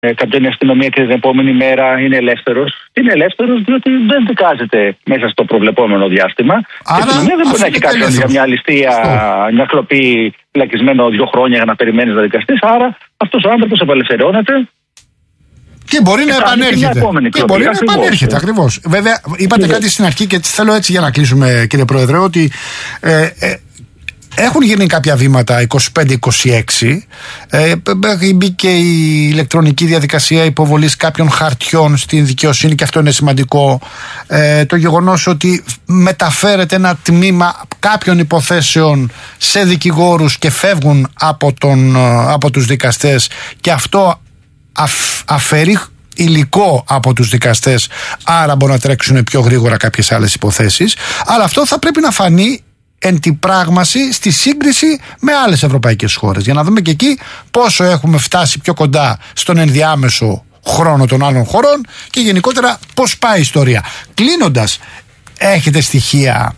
κατεβαίνει η αστυνομία και την επόμενη μέρα είναι ελεύθερος. Είναι ελεύθερος διότι δεν δικάζεται μέσα στο προβλεπόμενο διάστημα. Άρα, η αστυνομία δεν μπορεί να έχει κάποιον για μια ληστεία, μια κλοπή φυλακισμένο 2 χρόνια για να περιμένει να δικαστεί. Άρα αυτός ο άνθρωπος απελευθερώνεται. Και μπορεί να επανέρχεται. Και μπορεί να επανέρχεται, ακριβώς. Βέβαια, είπατε κάτι στην αρχή και θέλω έτσι για να κλείσουμε, κύριε Πρόεδρε, ότι έχουν γίνει κάποια βήματα 25-26. Έχει μπει και η ηλεκτρονική διαδικασία υποβολής κάποιων χαρτιών στην δικαιοσύνη και αυτό είναι σημαντικό. Το γεγονός ότι μεταφέρεται ένα τμήμα κάποιων υποθέσεων σε δικηγόρους και φεύγουν από τους δικαστές και αυτό αφαιρεί υλικό από τους δικαστές, άρα μπορούν να τρέξουν πιο γρήγορα κάποιες άλλες υποθέσεις, αλλά αυτό θα πρέπει να φανεί εν τη πράγμαση στη σύγκριση με άλλες ευρωπαϊκές χώρες, για να δούμε και εκεί πόσο έχουμε φτάσει πιο κοντά στον ενδιάμεσο χρόνο των άλλων χωρών και γενικότερα πώς πάει η ιστορία. Κλείνοντας, έχετε στοιχεία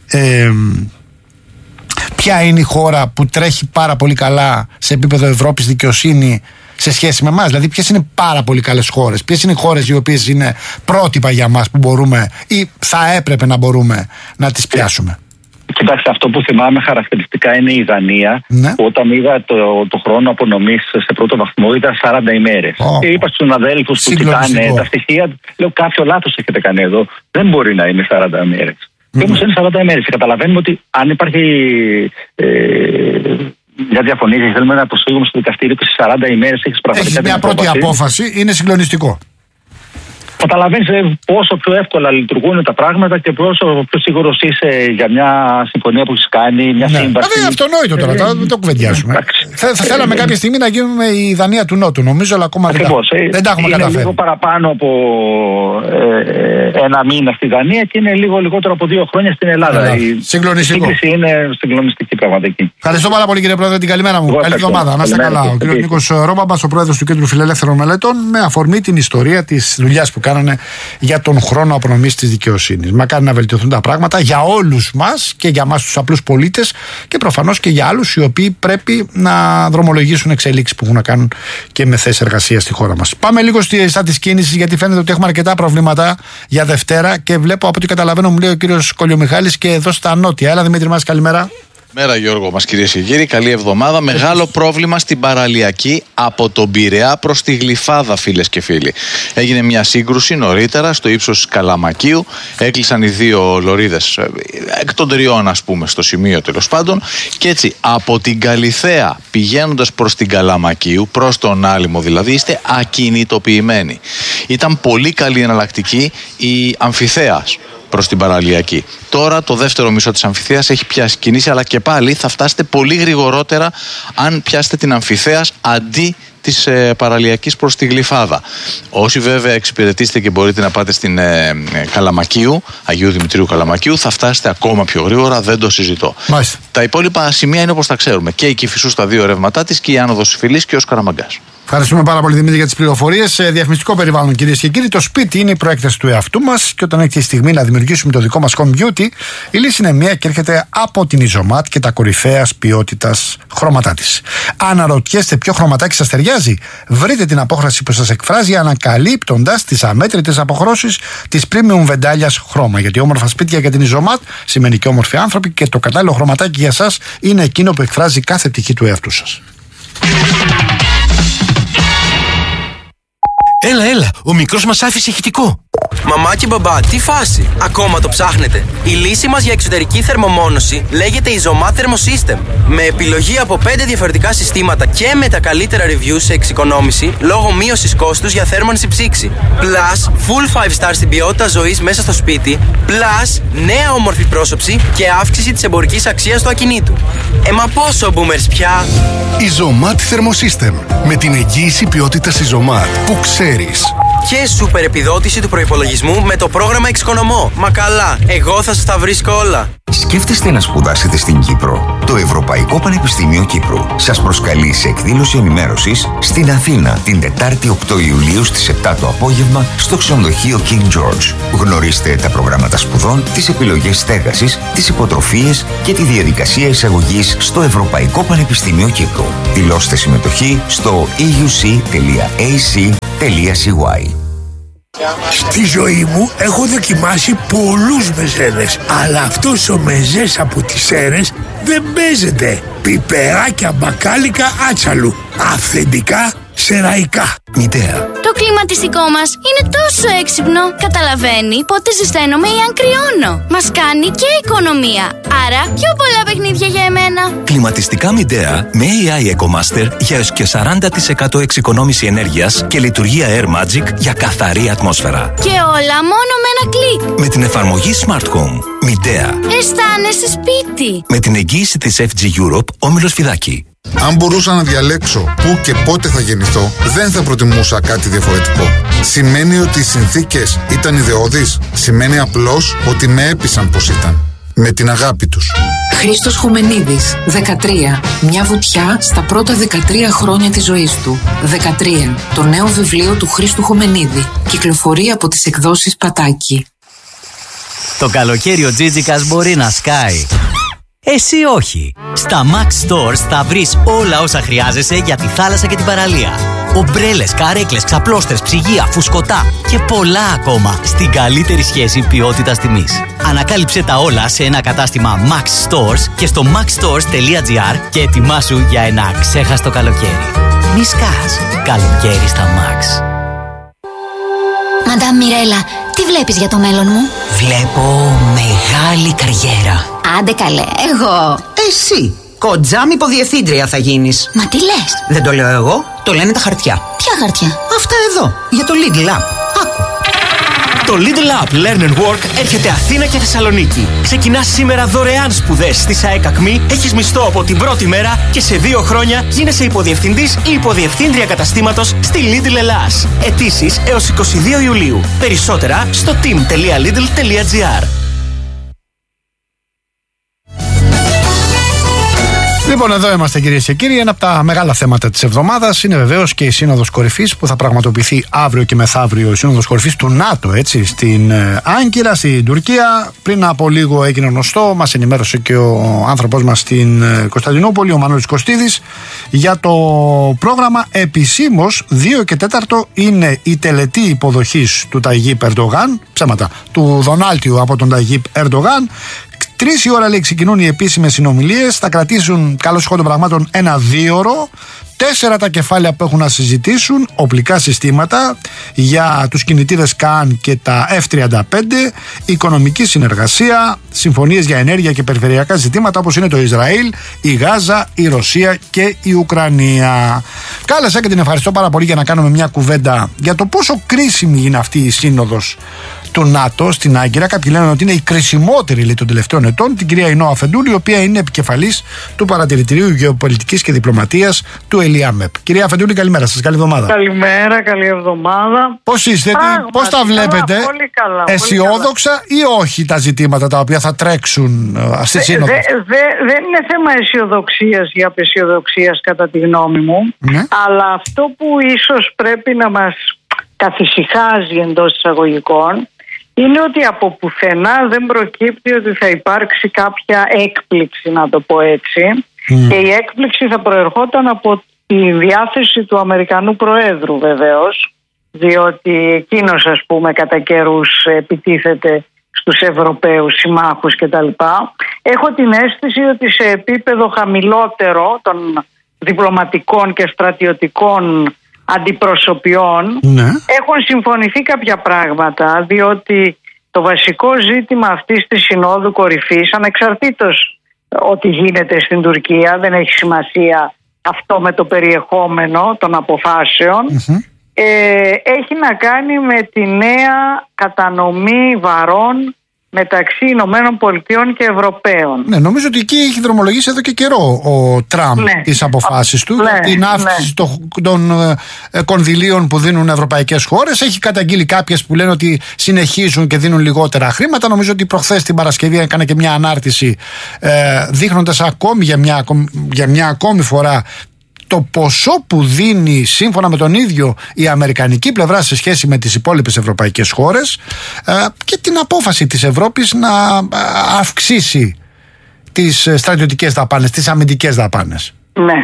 ποια είναι η χώρα που τρέχει πάρα πολύ καλά σε επίπεδο Ευρώπης δικαιοσύνη σε σχέση με εμάς? Δηλαδή, ποιες είναι πάρα πολύ καλές χώρες, ποιες είναι οι χώρες οι οποίες είναι πρότυπα για μας που μπορούμε ή θα έπρεπε να μπορούμε να τις πιάσουμε? Κοιτάξτε, αυτό που θυμάμαι χαρακτηριστικά είναι η Δανία. Ναι. Όταν είδα το χρόνο απονομής σε πρώτο βαθμό, ήταν 40 ημέρες. Και είπα στους αδέλφους που κοιτάνε τα στοιχεία, λέω κάποιο λάθος έχετε κάνει εδώ. Δεν μπορεί να είναι 40 ημέρες. Και όμως είναι 40 ημέρες. Και καταλαβαίνουμε ότι αν υπάρχει μια διαφωνία και θέλουμε να προσφύγουμε στο δικαστήριο και σε 40 ημέρες έχεις πραγματικά. Έχεις μια πρώτη απόφαση, είναι συγκλονιστικό. Καταλαβαίνεις πόσο πιο εύκολα λειτουργούν τα πράγματα και πόσο πιο σίγουρος είσαι για μια συμφωνία που έχεις κάνει, μια σύμβαση. Είναι αυτονόητο τώρα, δεν το κουβεντιάζουμε. Θα θέλαμε κάποια στιγμή να γίνουμε η Δανία του Νότου, νομίζω, αλλά ακόμα δεν τα έχουμε καταφέρει. Είναι λίγο παραπάνω από 1 μήνα στη Δανία και είναι λίγο λιγότερο από 2 χρόνια στην Ελλάδα. Συγκλονιστικό. Η σύγκριση είναι συγκλονιστική πραγματική. Ευχαριστώ πάρα πολύ, κύριε Πρόεδρε, την καλημέρα μου. Καλή εβδομάδα, να είστε καλά. Ο κύριος Νίκος Ρόμπαμπας, ο πρόεδρος του Κέντρου Φιλελεύθερων Μελετών, με αφορμή την ιστορία της δουλειάς που κάνανε για τον χρόνο απονομής της δικαιοσύνης. Μακάρι να βελτιωθούν τα πράγματα για όλους μας και για μας τους απλούς πολίτες και προφανώς και για άλλους οι οποίοι πρέπει να δρομολογήσουν εξελίξεις που έχουν να κάνουν και με θέσεις εργασίας στη χώρα μας. Πάμε λίγο στα της κίνησης, γιατί φαίνεται ότι έχουμε αρκετά προβλήματα για Δευτέρα και βλέπω από ό,τι καταλαβαίνω, μου λέει ο κύριος Κολιομιχάλης, και εδώ στα νότια. Έλα, Δημήτρη μας, καλημέρα. Μέρα Γιώργο μας, κυρίες και κύριοι, καλή εβδομάδα. Μεγάλο πρόβλημα στην παραλιακή από τον Πειραιά προς τη Γλυφάδα, φίλες και φίλοι. Έγινε μια σύγκρουση νωρίτερα στο ύψος της Καλαμακίου. Έκλεισαν οι 2 λωρίδες, εκ των 3 ας πούμε, στο σημείο τέλος πάντων. Και έτσι από την Καλιθέα πηγαίνοντας προς την Καλαμακίου, προς τον Άλυμο δηλαδή, είστε ακινητοποιημένοι. Ήταν πολύ καλή εναλλακτική η Αμφιθέας προς την παραλιακή. Τώρα το δεύτερο μισό της Αμφιθέας έχει πιάσει κίνηση, αλλά και πάλι θα φτάσετε πολύ γρηγορότερα αν πιάσετε την Αμφιθέας αντί της παραλιακής προς τη Γλυφάδα. Όσοι βέβαια εξυπηρετήσετε και μπορείτε να πάτε στην Καλαμακίου, Αγίου Δημητρίου Καλαμακίου, θα φτάσετε ακόμα πιο γρήγορα, δεν το συζητώ. Μάλιστα. Τα υπόλοιπα σημεία είναι όπως τα ξέρουμε. Και η Κηφισού στα 2 ρεύματά της και η άνοδος Φυλής και ο Καραμαγκάς. Ευχαριστούμε πάρα πολύ, Δημήτρη, για τις πληροφορίες. Διαφημιστικό περιβάλλον, κυρίες και κύριοι. Το σπίτι είναι η προέκταση του εαυτού μας και όταν έχει τη στιγμή να δημιουργήσουμε το δικό μας home beauty, η λύση είναι μία και έρχεται από την Ιζωμάτ και τα κορυφαίας ποιότητας χρώματά της. Αναρωτιέστε ποιο χρωματάκι σας ταιριάζει? Βρείτε την απόχρωση που σας εκφράζει ανακαλύπτοντας τις αμέτρητες αποχρώσεις της premium βεντάλιας χρώμα. Γιατί όμορφα σπίτια για την Ιζωμάτ σημαίνει και όμορφοι άνθρωποι και το κατάλληλο χρωματάκι για σας είναι εκείνο που εκφράζει κάθε πτυχή του εαυτού σας. Έλα, ο μικρός μας άφησε ηχητικό. Μαμά και μπαμπά, τι φάση? Ακόμα το ψάχνετε? Η λύση μας για εξωτερική θερμομόνωση λέγεται Izomat Thermosystem. Με επιλογή από 5 διαφορετικά συστήματα και με τα καλύτερα reviews σε εξοικονόμηση λόγω μείωσης κόστους για θέρμανση ψήξη. Plus, full 5 star στην ποιότητα ζωής μέσα στο σπίτι. Plus, νέα όμορφη πρόσωψη και αύξηση της εμπορικής αξίας του ακινήτου. Μα πόσο boomers πια? Izomat Thermosystem. Με την εγγύηση ποιότητας Izomat που ξέρεις. Και σούπερ επιδότηση του προϋπολογισμού με το πρόγραμμα Εξοικονομώ. Μα καλά, εγώ θα σας τα βρίσκω όλα. Σκέφτεστε να σπουδάσετε στην Κύπρο? Το Ευρωπαϊκό Πανεπιστήμιο Κύπρου σας προσκαλεί σε εκδήλωση ενημέρωσης στην Αθήνα την Τετάρτη 8 Ιουλίου στις 7 το απόγευμα στο ξενοδοχείο King George. Γνωρίστε τα προγράμματα σπουδών, τις επιλογές στέγασης, τις υποτροφίες και τη διαδικασία εισαγωγής στο Ευρωπαϊκό Πανεπιστήμιο Κύπρου. Δηλώστε συμμετοχή στο euc.ac.cy. Στη ζωή μου έχω δοκιμάσει πολλούς μεζέδες, αλλά αυτός ο μεζές από τις Σέρρες δεν παίζεται. Πιπεράκια μπακάλικα άτσαλου, αυθεντικά σεραϊκά. Μητέα. Το κλιματιστικό μας είναι τόσο έξυπνο. Καταλαβαίνει πότε ζεσταίνομαι ή αν κρυώνω. Μας κάνει και οικονομία. Άρα πιο πολλά παιχνίδια για εμένα. Κλιματιστικά Μητέα με AI EcoMaster για έως και 40% εξοικονόμηση ενέργειας και λειτουργία Air Magic για καθαρή ατμόσφαιρα. Και όλα μόνο με ένα κλικ. Με την εφαρμογή Smart Home. Μητέα. Αισθάνεσαι σπίτι. Με την εγγύηση της FG Europe, Όμιλος Φιδάκη. Αν μπορούσα να διαλέξω πού και πότε θα γεννηθώ, δεν θα προτιμούσα κάτι διαφορετικό. Σημαίνει ότι οι συνθήκες ήταν ιδεώδεις? Σημαίνει απλώς ότι με έπεισαν πως ήταν. Με την αγάπη τους. Χρήστος Χουμενίδης, 13. Μια βουτιά στα πρώτα 13 χρόνια της ζωής του. 13. Το νέο βιβλίο του Χρήστου Χουμενίδη. Κυκλοφορεί από τις εκδόσεις Πατάκη. Το καλοκαίρι ο Τζίτζικας μπορεί να σκάει. Εσύ όχι. Στα Max Stores θα βρεις όλα όσα χρειάζεσαι για τη θάλασσα και την παραλία. Ομπρέλες, καρέκλες, ξαπλώστρες, ψυγεία, φουσκωτά και πολλά ακόμα στην καλύτερη σχέση ποιότητας-τιμής. Ανακάλυψε τα όλα σε ένα κατάστημα Max Stores και στο maxstores.gr και ετοιμάσου για ένα αξέχαστο καλοκαίρι. Μη σκάς. Καλοκαίρι στα Max. Μαντάμ Μιρέλα, τι βλέπεις για το μέλλον μου? Βλέπω μεγάλη καριέρα. Άντε καλέ, εγώ. Εσύ, κοντζάμ υποδιευθύντρια θα γίνεις. Μα τι λες? Δεν το λέω εγώ, το λένε τα χαρτιά. Ποια χαρτιά? Αυτά εδώ, για το Lidl App. Άκου. Το Lidl App Learn and Work έρχεται Αθήνα και Θεσσαλονίκη. Ξεκινάς σήμερα δωρεάν σπουδές στη ΣΑΕΚ ΑΚΜΗ, έχεις μισθό από την πρώτη μέρα και σε 2 χρόνια γίνεσαι υποδιευθυντής ή υποδιευθύντρια καταστήματος στη Lidl Ελλάς. Αιτήσεις έως 22 Ιουλίου. Περισσότερα στο team.lidl.gr. Λοιπόν, εδώ είμαστε κυρίες και κύριοι. Ένα από τα μεγάλα θέματα της εβδομάδας είναι βεβαίως και η Σύνοδος Κορυφής που θα πραγματοποιηθεί αύριο και μεθαύριο. Η Σύνοδος Κορυφής του ΝΑΤΟ, έτσι, στην Άγκυρα, στην Τουρκία. Πριν από λίγο έγινε γνωστό, μας ενημέρωσε και ο άνθρωπός μας στην Κωνσταντινούπολη, ο Μανώλης Κωστίδης, για το πρόγραμμα. Επισήμως 2 και 4 είναι η τελετή υποδοχής του Ταγίπ Ερντογάν, ψέματα, του Δονάλτιου από τον Ταγίπ Ερντογάν. 3 η ώρα, λέει, ξεκινούν οι επίσημες συνομιλίες. Θα κρατήσουν, καλώς ηχό των πραγμάτων, 1-2ωρο. 4 τα κεφάλαια που έχουν να συζητήσουν: οπλικά συστήματα για τους κινητήρες ΚΑΝ και τα F-35, οικονομική συνεργασία, συμφωνίες για ενέργεια και περιφερειακά ζητήματα όπως είναι το Ισραήλ, η Γάζα, η Ρωσία και η Ουκρανία. Κάλεσα και την ευχαριστώ πάρα πολύ για να κάνουμε μια κουβέντα για το πόσο κρίσιμη είναι αυτή η σύνοδος του ΝΑΤΟ στην Άγκυρα. Κάποιοι λένε ότι είναι η κρισιμότερη, λέει, των τελευταίων ετών. Την κυρία Ινώ Αφεντούλη, η οποία είναι επικεφαλής του Παρατηρητηρίου Γεωπολιτικής και Διπλωματίας του ΕΛΙΑΜΕΠ. Κυρία Αφεντούλη, καλημέρα σας, καλή εβδομάδα. Καλημέρα, καλή εβδομάδα. Πώς είστε, πώς τα βλέπετε, πολύ καλά, αισιόδοξα ή όχι τα ζητήματα τα οποία θα τρέξουν στη σύνοδο? Δεν είναι θέμα αισιοδοξίας ή απαισιοδοξίας κατά τη γνώμη μου, ναι. Αλλά αυτό που ίσως πρέπει να μας καθησυχάζει εντός εισαγωγικών είναι ότι από πουθενά δεν προκύπτει ότι θα υπάρξει κάποια έκπληξη, να το πω έτσι. Και η έκπληξη θα προερχόταν από τη διάθεση του Αμερικανού Προέδρου, βεβαίως, διότι εκείνος, ας πούμε, κατά καιρούς επιτίθεται στους Ευρωπαίους συμμάχους κτλ. Έχω την αίσθηση ότι σε επίπεδο χαμηλότερο των διπλωματικών και στρατιωτικών αντιπροσωπιών, ναι, έχουν συμφωνηθεί κάποια πράγματα, διότι το βασικό ζήτημα αυτής της Συνόδου Κορυφής, ανεξαρτήτως ότι γίνεται στην Τουρκία, δεν έχει σημασία αυτό με το περιεχόμενο των αποφάσεων, έχει να κάνει με τη νέα κατανομή βαρών μεταξύ Ηνωμένων Πολιτειών και Ευρωπαίων. Ναι, νομίζω ότι εκεί έχει δρομολογήσει εδώ και καιρό ο Τραμπ τις αποφάσεις του για την αύξηση των κονδυλίων που δίνουν ευρωπαϊκές χώρες. Έχει καταγγείλει κάποιες που λένε ότι συνεχίζουν και δίνουν λιγότερα χρήματα. Νομίζω ότι προχθές την Παρασκευή έκανε και μια ανάρτηση δείχνοντας ακόμη για μια ακόμη φορά το ποσό που δίνει σύμφωνα με τον ίδιο η αμερικανική πλευρά σε σχέση με τις υπόλοιπες ευρωπαϊκές χώρες και την απόφαση της Ευρώπης να αυξήσει τις στρατιωτικές δαπάνες, τις αμυντικές δαπάνες. Ναι.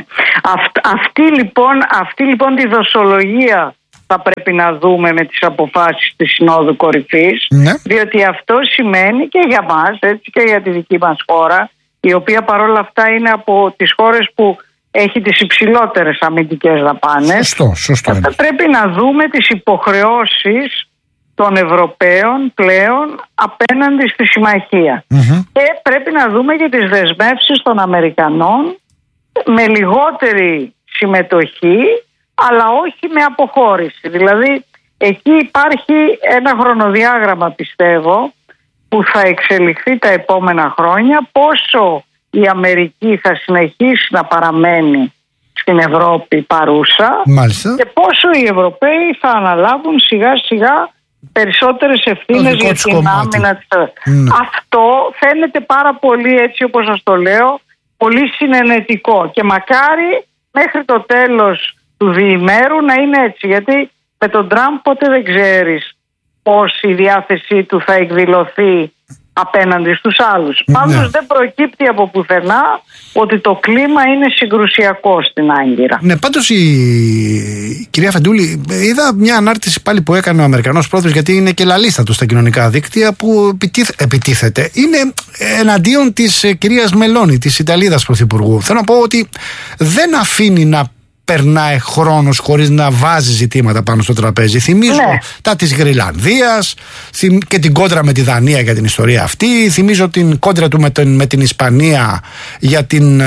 Αυτή λοιπόν τη δοσολογία θα πρέπει να δούμε με τις αποφάσεις της Συνόδου Κορυφής, διότι αυτό σημαίνει και για μας, έτσι, και για τη δική μας χώρα, η οποία παρόλα αυτά είναι από τις χώρες που έχει τις υψηλότερες αμυντικές δαπάνες. Σωστό. Θα πρέπει να δούμε τις υποχρεώσεις των Ευρωπαίων πλέον απέναντι στη συμμαχία. Και πρέπει να δούμε και τις δεσμεύσεις των Αμερικανών με λιγότερη συμμετοχή, αλλά όχι με αποχώρηση. Δηλαδή εκεί υπάρχει ένα χρονοδιάγραμμα, πιστεύω, που θα εξελιχθεί τα επόμενα χρόνια, πόσο η Αμερική θα συνεχίσει να παραμένει στην Ευρώπη παρούσα. Μάλιστα. Και πόσο οι Ευρωπαίοι θα αναλάβουν σιγά σιγά περισσότερες ευθύνες για την άμυνα της. Αυτό φαίνεται πάρα πολύ, έτσι όπως σας το λέω, πολύ συνενετικό και μακάρι μέχρι το τέλος του διημέρου να είναι έτσι, γιατί με τον Τραμπ ποτέ δεν ξέρεις πώς η διάθεσή του θα εκδηλωθεί απέναντι στους άλλους. Πάντως δεν προκύπτει από πουθενά ότι το κλίμα είναι συγκρουσιακό στην Άγκυρα. Ναι, πάντως η κυρία Φεντούλη, είδα μια ανάρτηση πάλι που έκανε ο Αμερικανός πρόεδρος, γιατί είναι και λαλίστατος στα κοινωνικά δίκτυα, που επιτίθεται. Είναι εναντίον της κυρίας Μελώνη, της Ιταλίδας πρωθυπουργού. Θέλω να πω ότι δεν αφήνει να περνάει χρόνος χωρίς να βάζει ζητήματα πάνω στο τραπέζι. Θυμίζω τα της Γρυλανδίας και την κόντρα με τη Δανία για την ιστορία αυτή. Θυμίζω την κόντρα του με την Ισπανία για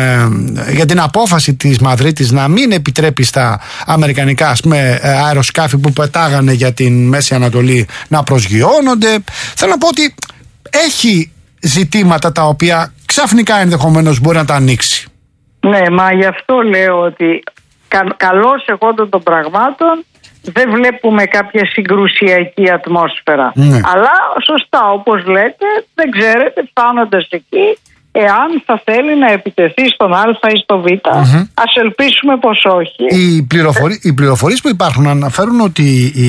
την απόφαση της Μαδρίτης να μην επιτρέπει στα αμερικανικά αεροσκάφη που πετάγανε για την Μέση Ανατολή να προσγειώνονται. Θέλω να πω ότι έχει ζητήματα τα οποία ξαφνικά ενδεχομένως μπορεί να τα ανοίξει. Ναι, μα γι' αυτό λέω ότι καλώς εγόντων των πραγμάτων δεν βλέπουμε κάποια συγκρουσιακή ατμόσφαιρα. Αλλά σωστά, όπως λέτε, δεν ξέρετε φτάνοντας εκεί εάν θα θέλει να επιτεθεί στον Α ή στο Β. Ας ελπίσουμε πως όχι. Οι πληροφορίες που υπάρχουν αναφέρουν ότι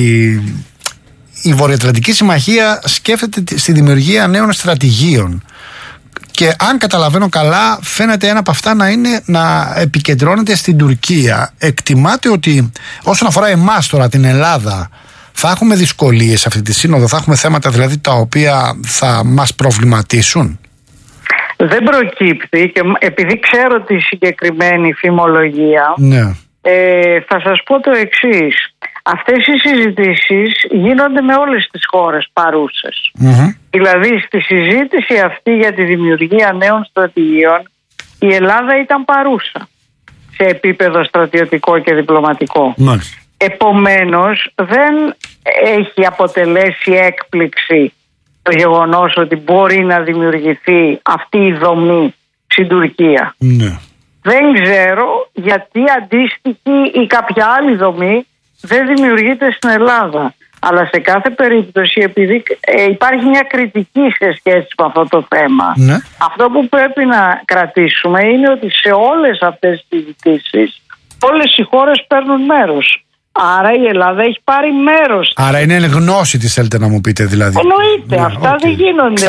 η Βορειοατλαντική Συμμαχία σκέφτεται στη δημιουργία νέων στρατηγίων. Και αν καταλαβαίνω καλά, φαίνεται ένα από αυτά να επικεντρώνεται στην Τουρκία. Εκτιμάται ότι όσον αφορά εμάς τώρα, την Ελλάδα, θα έχουμε δυσκολίες σε αυτή τη σύνοδο, θα έχουμε θέματα δηλαδή τα οποία θα μας προβληματίσουν? Δεν προκύπτει, και επειδή ξέρω τη συγκεκριμένη φημολογία, θα σας πω το εξής. Αυτές οι συζητήσεις γίνονται με όλες τις χώρες παρούσες. Δηλαδή στη συζήτηση αυτή για τη δημιουργία νέων στρατηγίων η Ελλάδα ήταν παρούσα σε επίπεδο στρατιωτικό και διπλωματικό. Επομένως δεν έχει αποτελέσει έκπληξη το γεγονός ότι μπορεί να δημιουργηθεί αυτή η δομή στην Τουρκία. Δεν ξέρω γιατί αντίστοιχη ή κάποια άλλη δομή δεν δημιουργείται στην Ελλάδα. Αλλά σε κάθε περίπτωση, επειδή υπάρχει μια κριτική σε σχέση με αυτό το θέμα, αυτό που πρέπει να κρατήσουμε είναι ότι σε όλες αυτές τις συζητήσεις όλες οι χώρες παίρνουν μέρος. Άρα η Ελλάδα έχει πάρει μέρος. Άρα είναι γνώση της, θέλετε να μου πείτε δηλαδή? Εννοείται, αυτά δεν γίνονται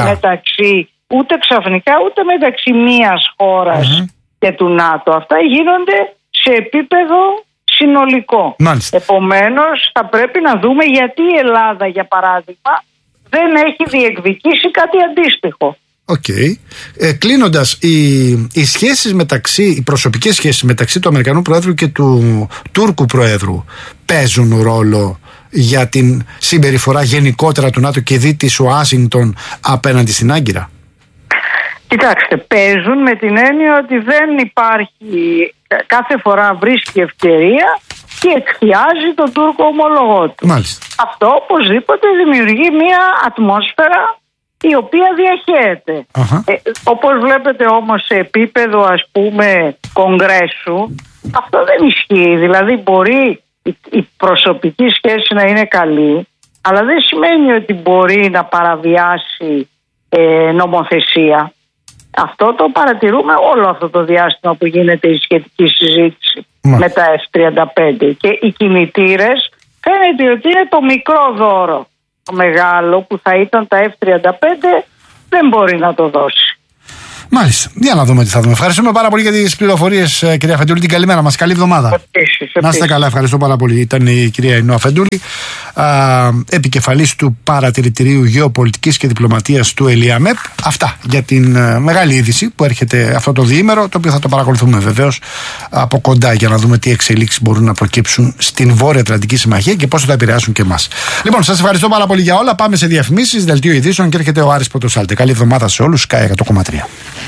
ούτε ξαφνικά ούτε μεταξύ μίας χώρας και του ΝΑΤΟ. Αυτά γίνονται σε επίπεδο συνολικό. Επομένως θα πρέπει να δούμε γιατί η Ελλάδα, για παράδειγμα, δεν έχει διεκδικήσει κάτι αντίστοιχο. Κλείνοντας, οι σχέσεις οι προσωπικές σχέσεις μεταξύ του Αμερικανού Προέδρου και του Τούρκου Προέδρου παίζουν ρόλο για την συμπεριφορά γενικότερα του ΝΑΤΟ και δι της Ουάσιγκτον απέναντι στην Άγκυρα? Κοιτάξτε, παίζουν με την έννοια ότι δεν υπάρχει, κάθε φορά βρίσκει ευκαιρία και εκθιάζει τον Τούρκο ομολογό του. Αυτό οπωσδήποτε δημιουργεί μια ατμόσφαιρα η οποία διαχέεται. Όπως βλέπετε όμως σε επίπεδο, ας πούμε, κογκρέσου, αυτό δεν ισχύει. Δηλαδή μπορεί η προσωπική σχέση να είναι καλή, αλλά δεν σημαίνει ότι μπορεί να παραβιάσει νομοθεσία. Αυτό το παρατηρούμε όλο αυτό το διάστημα που γίνεται η σχετική συζήτηση με τα F-35. Και οι κινητήρες φαίνεται ότι είναι το μικρό δώρο. Το μεγάλο που θα ήταν τα F-35 δεν μπορεί να το δώσει. Μάλιστα. Για να δούμε τι θα δούμε. Ευχαριστούμε πάρα πολύ για τις πληροφορίες, κυρία Αφεντούλη. Την καλημέρα μας. Καλή εβδομάδα. Να είστε καλά. Ευχαριστώ πάρα πολύ. Ήταν η κυρία Ινώ Αφεντούλη, επικεφαλής του Παρατηρητηρίου Γεωπολιτικής και Διπλωματίας του ΕΛΙΑΜΕΠ. Αυτά για την μεγάλη είδηση που έρχεται αυτό το διήμερο, το οποίο θα το παρακολουθούμε βεβαίως από κοντά για να δούμε τι εξελίξεις μπορούν να προκύψουν στην Βόρεια Ατλαντική Συμμαχία και πώς θα επηρεάσουν και εμάς. Λοιπόν, σας ευχαριστώ πάρα πολύ για όλα. Πάμε σε διαφημίσεις, δελτίο ειδήσεων και έρχεται ο Άρης Πρωτοσάλτε. Καλή εβδομάδα σε όλους. Sky 100,3.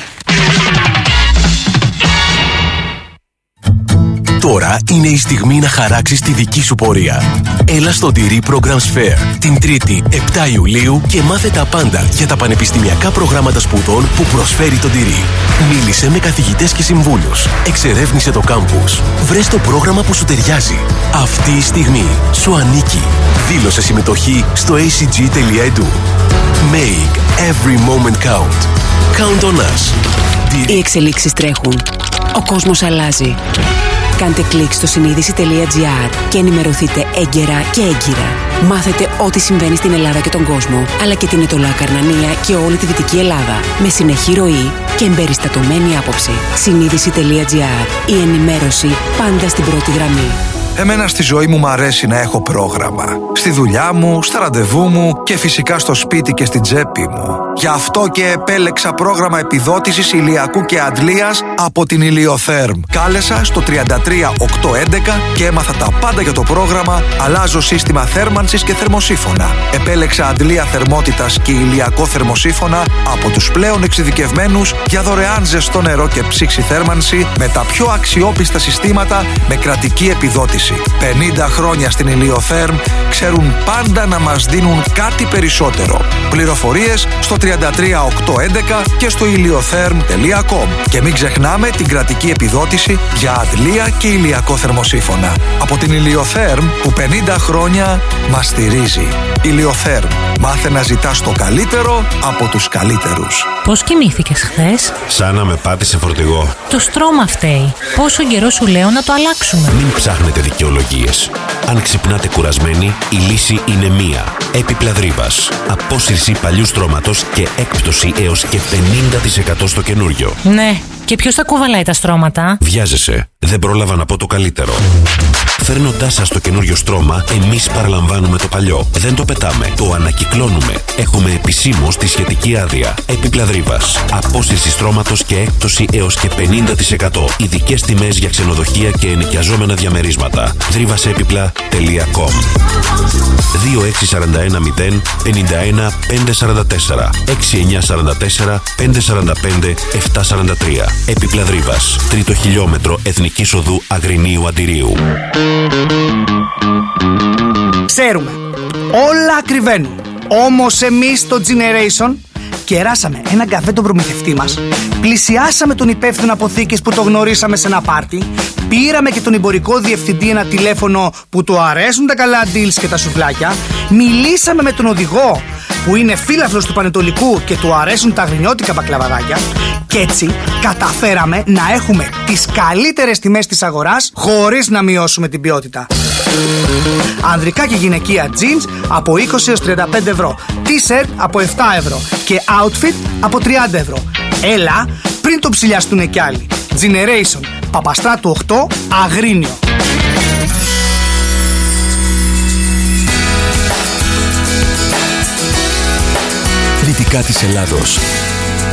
Τώρα είναι η στιγμή να χαράξεις τη δική σου πορεία. Έλα στο Ντυρί Programs Fair την 3η 7 Ιουλίου και μάθε τα πάντα για τα πανεπιστημιακά προγράμματα σπουδών που προσφέρει το Ντυρί. Μίλησε με καθηγητές και συμβούλους. Εξερεύνησε το κάμπους. Βρες το πρόγραμμα που σου ταιριάζει. Αυτή η στιγμή σου ανήκει. Δήλωσε συμμετοχή στο acg.edu. Make every moment count. Count on us. Οι εξελίξεις τρέχουν. Ο κόσμος αλλάζει. Κάντε κλικ στο συνείδηση.gr και ενημερωθείτε έγκαιρα και έγκυρα. Μάθετε ό,τι συμβαίνει στην Ελλάδα και τον κόσμο, αλλά και την Ετωλά Καρνανία και όλη τη Δυτική Ελλάδα, με συνεχή ροή και εμπεριστατωμένη άποψη. Συνείδηση.gr. Η ενημέρωση πάντα στην πρώτη γραμμή. Εμένα στη ζωή μου αρέσει να έχω πρόγραμμα. Στη δουλειά μου, στα ραντεβού μου και φυσικά στο σπίτι και στην τσέπη μου. Γι' αυτό και επέλεξα πρόγραμμα επιδότησης ηλιακού και αντλίας από την Ηλιοθέρμ. Κάλεσα στο 33811 και έμαθα τα πάντα για το πρόγραμμα. Αλλάζω σύστημα θέρμανσης και θερμοσύφωνα. Επέλεξα αντλία θερμότητας και ηλιακό θερμοσύφωνα από τους πλέον εξειδικευμένους για δωρεάν ζεστό νερό και ψήξη θέρμανση με τα πιο αξιόπιστα συστήματα με κρατική επιδότηση. 50 χρόνια στην Ηλιοθέρμ ξέρουν πάντα να μας δίνουν κάτι περισσότερο. Πληροφορίες στο 33811 και στο iliotherm.com. Και μην ξεχνάμε την κρατική επιδότηση για αντλία και ηλιακό θερμοσύφωνα. Από την Ηλιοθέρμ που 50 χρόνια μας στηρίζει. Ηλιοθέρμ. Μάθε να ζητάς το καλύτερο από τους καλύτερους. Πώς κοιμήθηκες χθες? Σαν να με πάτησε φορτηγό. Το στρώμα φταίει. Πόσο καιρό σου λέω να το αλλάξουμε? Μην ψάχνετε δικαιολογίες. Αν ξυπνάτε κουρασμένοι, η λύση είναι μία. Έπιπλα Δρύβας. Απόσυρση παλιού στρώματος και έκπτωση έως και 50% στο καινούριο. Ναι. Και ποιος θα κουβαλάει τα στρώματα? Βιάζεσαι. Δεν πρόλαβα να πω το καλύτερο. Φέρνοντάς σας το καινούριο στρώμα, εμείς παραλαμβάνουμε το παλιό. Δεν το πετάμε. Το ανακυκλώνουμε. Έχουμε επισήμως τη σχετική άδεια. Έπιπλα Δρύβας. Απόσυρση στρώματος και έκπτωση έως και 50%. Ειδικές τιμές για ξενοδοχεία και ενοικιαζόμενα διαμερίσματα. Δρύβασέπιπλα.com 2641 051 544 6944 545 743. Έπιπλα Δρύβας. 3ο χιλιόμετρο Εθνικής Οδού Αγρινίου Αντιρίου. Ξέρουμε, όλα ακριβένουν. Όμως εμείς το Generation κεράσαμε έναν καφέ τον προμηθευτή μας, πλησιάσαμε τον υπεύθυνο αποθήκης που το γνωρίσαμε σε ένα πάρτι, πήραμε και τον εμπορικό διευθυντή ένα τηλέφωνο που του αρέσουν τα καλά deals και τα σουβλάκια, μιλήσαμε με τον οδηγό που είναι φίλαθλος του Πανετολικού και του αρέσουν τα αγρινιώτικα μπακλαβαδάκια και έτσι καταφέραμε να έχουμε τις καλύτερες τιμές της αγοράς χωρίς να μειώσουμε την ποιότητα. Ανδρικά και γυναικεία jeans από 20 έως 35 ευρώ, t-shirt από 7 ευρώ και outfit από 30 ευρώ. Έλα πριν το ψηλιαστούν κι άλλοι. Generation, Παπαστράτου 8, Αγρίνιο. Δυτικά της Ελλάδος.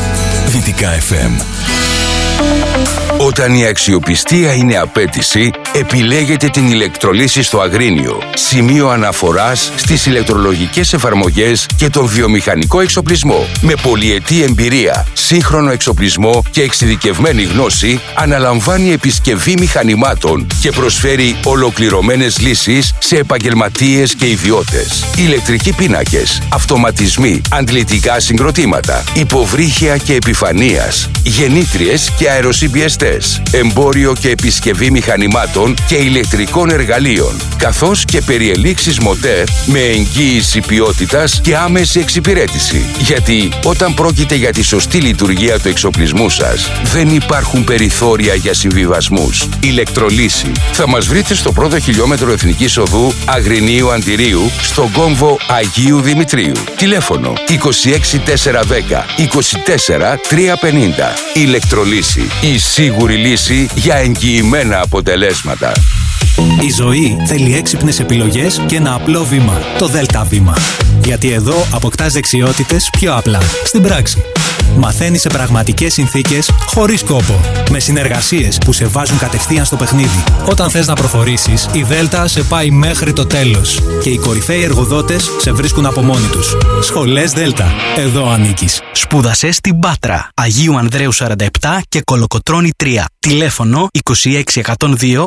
Δυτικά FM. Όταν η αξιοπιστία είναι απέτηση, Επιλέγετε την ηλεκτρολύση στο Αγρίνιο, σημείο αναφοράς στις ηλεκτρολογικές εφαρμογές και τον βιομηχανικό εξοπλισμό. Με πολυετή εμπειρία, σύγχρονο εξοπλισμό και εξειδικευμένη γνώση, αναλαμβάνει επισκευή μηχανημάτων και προσφέρει ολοκληρωμένες λύσεις σε επαγγελματίες και ιδιώτες. Ηλεκτρικοί πίνακες, αυτοματισμοί, αντλητικά συγκροτήματα, υποβρύχια και επιφανείας, γεννήτριες και αεροσυμπιεστές, εμπόριο και επισκευή μηχανημάτων και ηλεκτρικών εργαλείων, καθώς και περιελήξεις μοντέρ με εγγύηση ποιότητας και άμεση εξυπηρέτηση. Γιατί όταν πρόκειται για τη σωστή λειτουργία του εξοπλισμού σας, δεν υπάρχουν περιθώρια για συμβιβασμούς. Ηλεκτρολύση. Θα μας βρείτε στο πρώτο χιλιόμετρο Εθνικής Οδού Αγρινίου Αντιρίου, στον κόμβο Αγίου Δημητρίου. Τηλέφωνο 26410 24350. Ηλεκτρολύση. Η σίγουρη λύση για εγγυημένα αποτελέσματα. Η ζωή θέλει έξυπνες επιλογές και ένα απλό βήμα. Το ΔΕΛΤΑ βήμα. Γιατί εδώ αποκτάς δεξιότητες πιο απλά, στην πράξη. Μαθαίνεις σε πραγματικές συνθήκες, χωρίς κόπο. Με συνεργασίες που σε βάζουν κατευθείαν στο παιχνίδι. Όταν θες να προχωρήσεις, η ΔΕΛΤΑ σε πάει μέχρι το τέλος. Και οι κορυφαίοι εργοδότες σε βρίσκουν από μόνοι τους. Σχολές ΔΕΛΤΑ. Εδώ ανήκεις. Σπούδασε στην Πάτρα, Αγίου Ανδρέου 47 και Κολοκοτρώνη 3. Τηλέφωνο 26102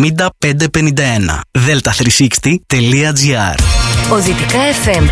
70551. delta360.gr. Ο Δυτικά FM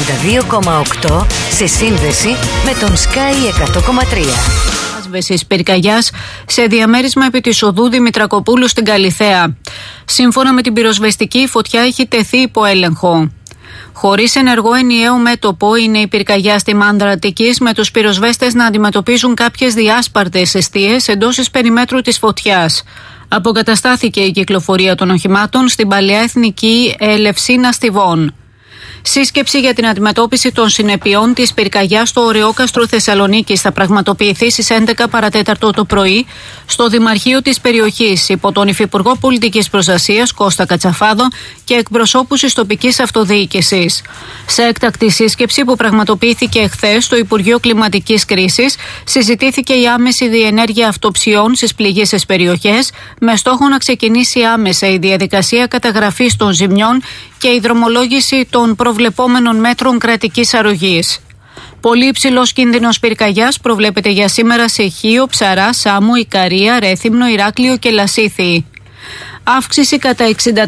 92,8 σε σύνδεση με τον Sky 100,3. Άσβεσης πυρκαγιάς σε διαμέρισμα επί της οδού Δημητρακοπούλου στην Καλιθέα. Σύμφωνα με την πυροσβεστική, η φωτιά έχει τεθεί υπό έλεγχο. Χωρίς ενεργό ενιαίο μέτωπο είναι η πυρκαγιά στη Μάνδρα Αττικής, με τους πυροσβέστες να αντιμετωπίζουν κάποιες διάσπαρτες εστίες εντός της περιμέτρου της φωτιάς. Αποκαταστάθηκε η κυκλοφορία των οχημάτων στην παλαιά εθνική Ελευσίνα Στιβών. Σύσκεψη για την αντιμετώπιση των συνεπειών της πυρκαγιάς στο Ωρεόκαστρο Θεσσαλονίκης θα πραγματοποιηθεί στις 11 παρατέταρτο το πρωί στο Δημαρχείο της περιοχής υπό τον Υφυπουργό Πολιτικής Προστασίας Κώστα Κατσαφάδο και εκπροσώπους της τοπικής αυτοδιοίκησης. Σε έκτακτη σύσκεψη που πραγματοποιήθηκε εχθές στο Υπουργείο Κλιματικής Κρίσης, συζητήθηκε η άμεση διενέργεια αυτοψιών στις πληγείσες περιοχές με στόχο να ξεκινήσει άμεσα η διαδικασία καταγραφής των ζημιών και η δρομολόγηση των προβλεπόμενων μέτρων κρατικής αρρωγής. Πολύ υψηλός κίνδυνος πυρκαγιάς προβλέπεται για σήμερα σε Χίο, Ψαρά, Σάμο, Ικαρία, Ρέθυμνο, Ηράκλειο και Λασίθι. Αύξηση κατά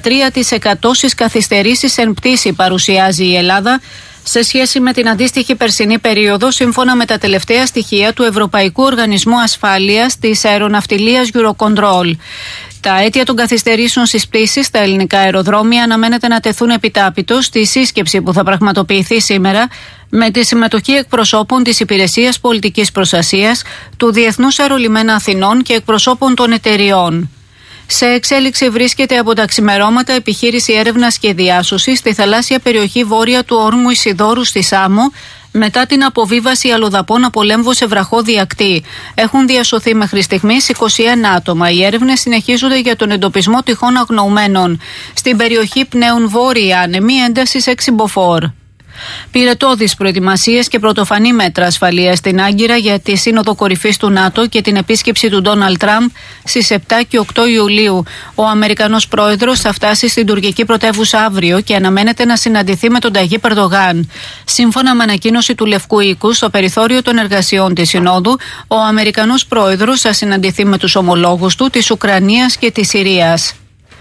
63% στις καθυστερήσεις εν πτήση παρουσιάζει η Ελλάδα σε σχέση με την αντίστοιχη περσινή περίοδο, σύμφωνα με τα τελευταία στοιχεία του Ευρωπαϊκού Οργανισμού Ασφάλειας της Αεροναυτιλίας Eurocontrol. Τα αίτια των καθυστερήσεων στις πτήσεις στα ελληνικά αεροδρόμια αναμένεται να τεθούν επιτάπητος στη σύσκεψη που θα πραγματοποιηθεί σήμερα με τη συμμετοχή εκπροσώπων της Υπηρεσίας Πολιτικής Προστασίας, του Διεθνούς Αερολιμένα Αθηνών και εκπροσώπων των εταιριών. Σε εξέλιξη βρίσκεται από τα ξημερώματα επιχείρηση έρευνας και διάσωσης στη θαλάσσια περιοχή βόρεια του όρμου Ισιδώρου στη Σάμο, μετά την αποβίβαση αλλοδαπών από λέμβο σε βραχώδη ακτή. Έχουν διασωθεί μέχρι στιγμής 21 άτομα. Οι έρευνες συνεχίζονται για τον εντοπισμό τυχόν αγνοουμένων. Στην περιοχή πνέουν βόρειοι άνεμοι έντασης 6 μποφόρ. Πυρετώδεις προετοιμασίες και πρωτοφανή μέτρα ασφαλείας στην Άγκυρα για τη Σύνοδο Κορυφής του ΝΑΤΟ και την επίσκεψη του Ντόναλντ Τραμπ στις 7 και 8 Ιουλίου. Ο Αμερικανός πρόεδρος θα φτάσει στην τουρκική πρωτεύουσα αύριο και αναμένεται να συναντηθεί με τον Ταγίπ Ερντογάν. Σύμφωνα με ανακοίνωση του Λευκού Οίκου, στο περιθώριο των εργασιών της Συνόδου, ο Αμερικανός πρόεδρος θα συναντηθεί με τους ομολόγους του της Ουκρανίας και της Συρίας.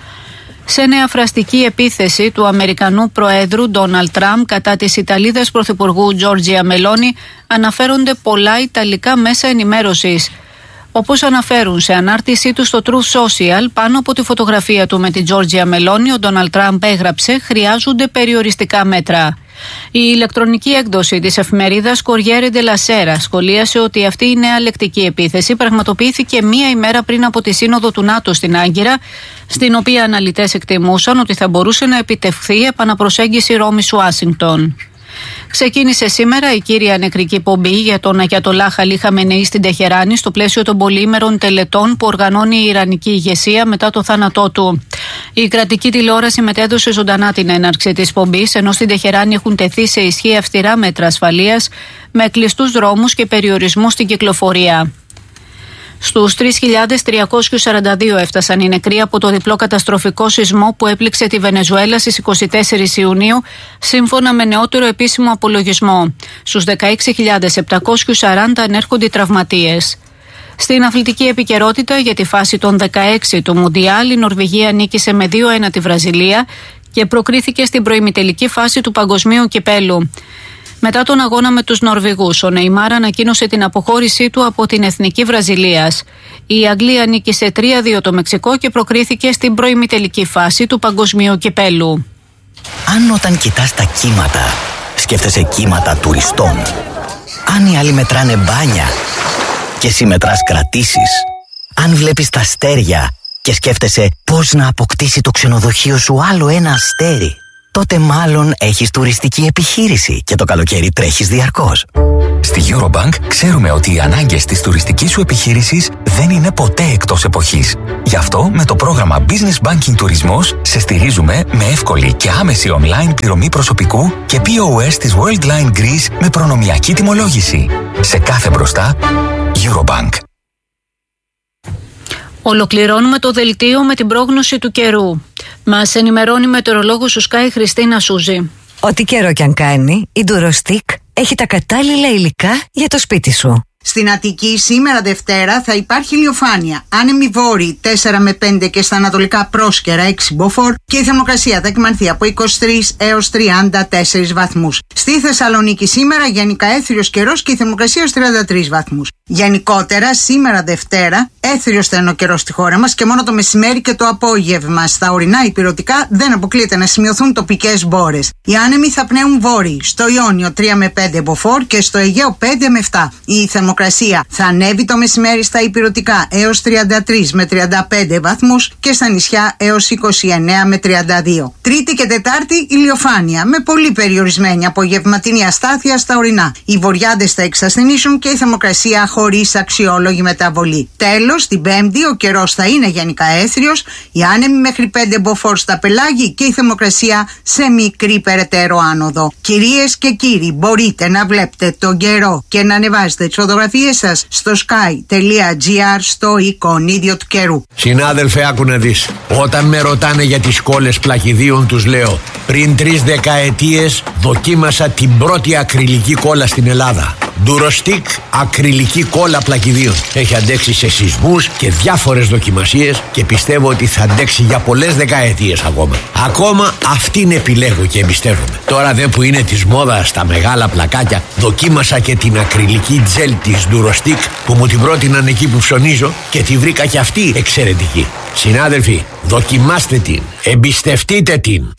Σε νέα φραστική επίθεση του Αμερικανού Προέδρου Ντόναλντ Τραμπ κατά της Ιταλίδας Πρωθυπουργού Τζόρτζια Μελόνι αναφέρονται πολλά ιταλικά μέσα ενημέρωσης. Όπως αναφέρουν σε ανάρτησή του στο Truth Social, πάνω από τη φωτογραφία του με την Τζόρτζια Μελόνι, ο Ντόναλντ Τραμπ έγραψε «Χρειάζονται περιοριστικά μέτρα». Η ηλεκτρονική έκδοση της εφημερίδας Corriere della Sera σχολίασε ότι αυτή η νέα λεκτική επίθεση πραγματοποιήθηκε μία ημέρα πριν από τη Σύνοδο του ΝΑΤΟ στην Άγκυρα, στην οποία αναλυτές εκτιμούσαν ότι θα μπορούσε να επιτευχθεί επαναπροσέγγιση Ρώμης-Ουάσιγκτον. Ξεκίνησε σήμερα η κύρια νεκρική πομπή για τον Αγιατολάχ Αλί Χαμενεή στην Τεχεράνη στο πλαίσιο των πολυήμερων τελετών που οργανώνει η Ιρανική ηγεσία μετά το θάνατό του. Η κρατική τηλεόραση μετέδωσε ζωντανά την έναρξη της πομπής, ενώ στην Τεχεράνη έχουν τεθεί σε ισχύ αυστηρά μέτρα ασφαλείας με κλειστούς δρόμους και περιορισμούς στην κυκλοφορία. Στους 3.342 έφτασαν οι νεκροί από το διπλό καταστροφικό σεισμό που έπληξε τη Βενεζουέλα στις 24 Ιουνίου, σύμφωνα με νεότερο επίσημο απολογισμό. Στους 16.740 ανέρχονται οι τραυματίες. Στην αθλητική επικαιρότητα για τη φάση των 16 του Μουντιάλ, η Νορβηγία νίκησε με 2-1 τη Βραζιλία και προκρίθηκε στην προημιτελική φάση του Παγκοσμίου Κυπέλου. Μετά τον αγώνα με τους Νορβηγούς, ο Νεϊμάρ ανακοίνωσε την αποχώρησή του από την Εθνική Βραζιλίας. Η Αγγλία νίκησε 3-2 το Μεξικό και προκρίθηκε στην προημιτελική φάση του Παγκοσμίου Κυπέλου. Αν όταν κοιτάς τα κύματα, σκέφτεσαι κύματα τουριστών. Αν οι άλλοι μετράνε μπάνια και εσύ μετράς κρατήσεις. Αν βλέπεις τα αστέρια και σκέφτεσαι πώς να αποκτήσει το ξενοδοχείο σου άλλο ένα αστέρι, τότε μάλλον έχεις τουριστική επιχείρηση και το καλοκαίρι τρέχεις διαρκώς. Στη Eurobank ξέρουμε ότι οι ανάγκες της τουριστικής σου επιχείρησης δεν είναι ποτέ εκτός εποχής. Γι' αυτό με το πρόγραμμα Business Banking Τουρισμός σε στηρίζουμε με εύκολη και άμεση online πληρωμή προσωπικού και POS της Worldline Greece με προνομιακή τιμολόγηση. Σε κάθε μπροστά, Eurobank. Ολοκληρώνουμε το δελτίο με την πρόγνωση του καιρού. Μας ενημερώνει η μετεωρολόγος του Sky Χριστίνα Σούζη. Ό,τι καιρό κι αν κάνει, η Durostick έχει τα κατάλληλα υλικά για το σπίτι σου. Στην Αττική σήμερα Δευτέρα θα υπάρχει ηλιοφάνεια. Άνεμοι βόρειοι 4 με 5 και στα ανατολικά πρόσκαιρα 6 μποφόρ και η θερμοκρασία θα εκμανθεί από 23 έως 34 βαθμούς. Στη Θεσσαλονίκη σήμερα γενικά έθριος καιρός και η θερμοκρασία ως 33 βαθμούς. Γενικότερα σήμερα Δευτέρα έθριος στενό καιρός στη χώρα μας και μόνο το μεσημέρι και το απόγευμα στα ορεινά υπηρετικά δεν αποκλείεται να σημειωθούν τοπικές μπόρες. Οι άνεμοι θα πνέουν βόρειοι, στο Ιόνιο 3 με 5 μποφόρ και στο Αιγαίο 5 με 7. Η θερμοκρασία θα ανέβει το μεσημέρι στα υπηρετικά έως 33 με 35 βαθμούς και στα νησιά έως 29 με 32. Τρίτη και Τετάρτη ηλιοφάνεια με πολύ περιορισμένη απογευματινή αστάθεια στα ορεινά. Οι βορειάδες θα εξασθενήσουν και η θερμοκρασία χωρίς αξιόλογη μεταβολή. Τέλος, την Πέμπτη ο καιρός θα είναι γενικά έθριος, οι άνεμοι μέχρι 5 μποφόρ στα πελάγη και η θερμοκρασία σε μικρή περαιτέρω άνοδο. Κυρίες και κύριοι, μπορείτε να βλέπετε τον καιρό και να ανεβάζετε τις φωτογραφίες σας στο sky.gr στο εικονίδιο του καιρού. Συνάδελφε, άκου να δεις. Όταν με ρωτάνε για τις κόλλες πλακιδίων, τους λέω: πριν 3 δεκαετίες δοκίμασα την πρώτη ακριλική κόλλα στην Ελλάδα. Durostick ακριλική κόλλα πλακιδίων. Έχει αντέξει σε σεισμούς και διάφορες δοκιμασίες και πιστεύω ότι θα αντέξει για πολλές δεκαετίες ακόμα. Ακόμα αυτήν επιλέγω και εμπιστεύομαι. Τώρα δε που είναι της μόδας τα μεγάλα πλακάκια, δοκίμασα και την ακριλική τζέλ της Durostick που μου την πρότειναν εκεί που ψωνίζω και τη βρήκα και αυτή εξαιρετική. Συνάδελφοι, δοκιμάστε την, εμπιστευτείτε την.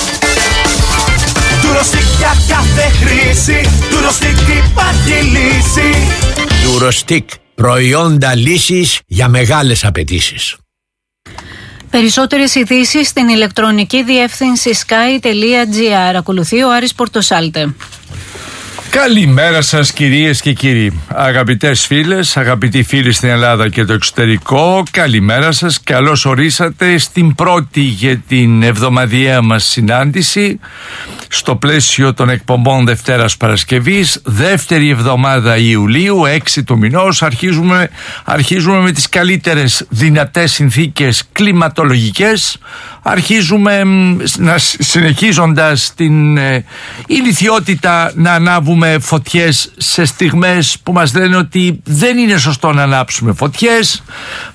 Durostick για κάθε χρήση, Durostick υπάρχει λύση. Durostick, προϊόντα λύσης για μεγάλες απαιτήσεις. Περισσότερες ειδήσεις στην ηλεκτρονική διεύθυνση sky.gr. Ακολουθεί ο Άρης Πορτοσάλτε. Καλημέρα σας κυρίες και κύριοι, αγαπητές φίλες, αγαπητοί φίλοι στην Ελλάδα και το εξωτερικό. Καλημέρα σας, καλώς ορίσατε στην πρώτη για την εβδομαδιαία μας συνάντηση στο πλαίσιο των εκπομπών Δευτέρας Παρασκευής, δεύτερη εβδομάδα Ιουλίου, 6 του μηνός. Αρχίζουμε με τις καλύτερες δυνατές συνθήκες κλιματολογικές. Αρχίζουμε συνεχίζοντας την ηλιθιότητα να ανάβουμε φωτιές σε στιγμές που μας λένε ότι δεν είναι σωστό να ανάψουμε φωτιές.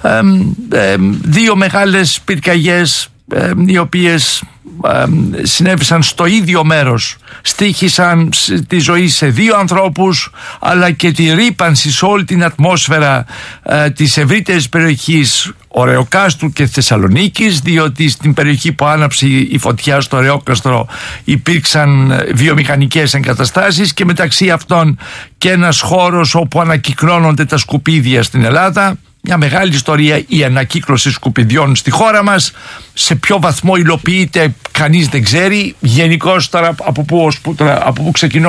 2 μεγάλες πυρκαγιές οι οποίες συνέβησαν στο ίδιο μέρος στοίχησαν τη ζωή σε 2 ανθρώπους, αλλά και τη ρύπανση σε όλη την ατμόσφαιρα της ευρύτερης περιοχής Ωρεοκάστρου και Θεσσαλονίκης, διότι στην περιοχή που άναψε η φωτιά στο Ωρεόκαστρο υπήρξαν βιομηχανικές εγκαταστάσεις και μεταξύ αυτών και ένας χώρος όπου ανακυκλώνονται τα σκουπίδια στην Ελλάδα. Μια μεγάλη ιστορία η ανακύκλωση σκουπιδιών στη χώρα μας. Σε ποιο βαθμό υλοποιείται κανείς δεν ξέρει. Γενικώς τώρα από πού ξεκινώ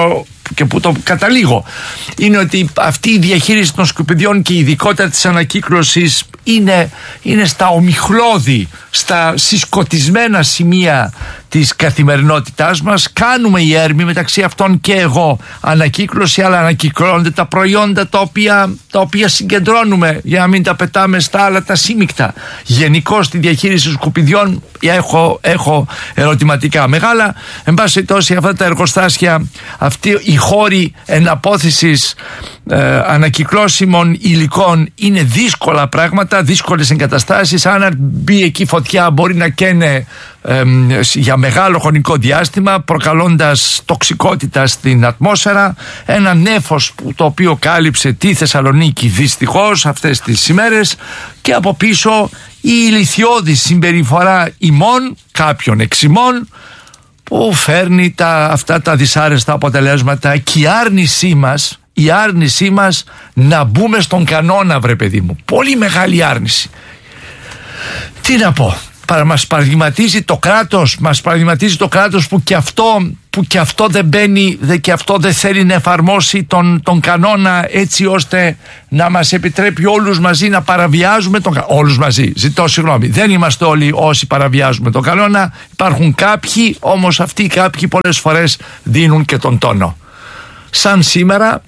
και που το καταλήγω είναι ότι αυτή η διαχείριση των σκουπιδιών και ειδικότερα της ανακύκλωσης είναι στα ομιχλώδη, στα συσκοτισμένα σημεία της καθημερινότητάς μας. Κάνουμε η Έρμη, μεταξύ αυτών και εγώ, ανακύκλωση, αλλά ανακυκλώνονται τα προϊόντα τα οποία συγκεντρώνουμε για να μην τα πετάμε στα άλλα τα σύμμικτα. Γενικώς στη διαχείριση των σκουπιδιών έχω ερωτηματικά μεγάλα. Εν πάση περιπτώσει, αυτά τα εργοστάσια, αυτοί οι χώροι εναπόθεσης ανακυκλώσιμων υλικών είναι δύσκολα πράγματα, δύσκολες εγκαταστάσεις. Αν μπει εκεί φωτιά μπορεί να καίνε για μεγάλο χρονικό διάστημα, προκαλώντας τοξικότητα στην ατμόσφαιρα. Ένα νέφος το οποίο κάλυψε τη Θεσσαλονίκη δυστυχώς αυτές τις ημέρες, και από πίσω η ηλιθιώδη συμπεριφορά ημών, κάποιων εξημών, που φέρνει αυτά τα δυσάρεστα αποτελέσματα, και η άρνησή μας να μπούμε στον κανόνα, βρε παιδί μου. Πολύ μεγάλη άρνηση. Τι να πω, μας παραδειγματίζει το κράτος, που και αυτό δεν μπαίνει και αυτό δεν θέλει να εφαρμόσει τον κανόνα, έτσι ώστε να μας επιτρέπει όλους μαζί να παραβιάζουμε όλους μαζί, ζητώ συγγνώμη, δεν είμαστε όλοι όσοι παραβιάζουμε τον κανόνα, υπάρχουν κάποιοι, όμως αυτοί οι κάποιοι πολλές φορές δίνουν και τον τόνο. Σαν σήμερα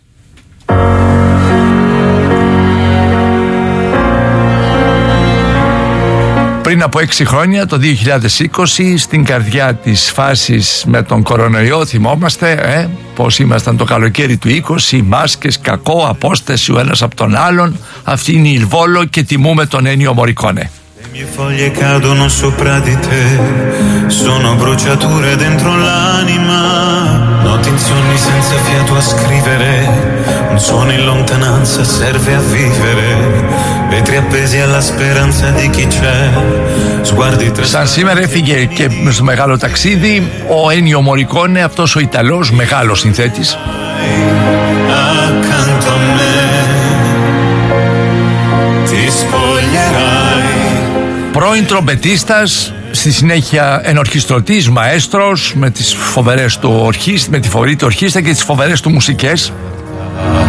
πριν από 6 χρόνια, το 2020, στην καρδιά της φάσης με τον κορονοϊό, θυμόμαστε πως ήμασταν το καλοκαίρι του 20, μάσκες, κακό, απόσταση ο ένας από τον άλλον. Αυτή είναι η Ιλβόλο και τιμούμε τον Ennio Morricone. Le mie foglie cadono sopra di te, sono bruciature dentro l'anima, notti insonni senza fiato a scrivere, un suono in lontananza serve a vivere, vetri appesi alla speranza di chi c'è, sguardi tre... Σαν σήμερα έφυγε και στο μεγάλο ταξίδι ο Ennio Morricone, αυτός ο Ιταλός μεγάλος συνθέτης. Accanto a me ti spoglierai. Πρώην τρομπετίστας, στη συνέχεια ενορχιστρωτής, μαέστρος, με τις φοβερές του με τη φοβερή του ορχήστρα και τις φοβερές του μουσικές.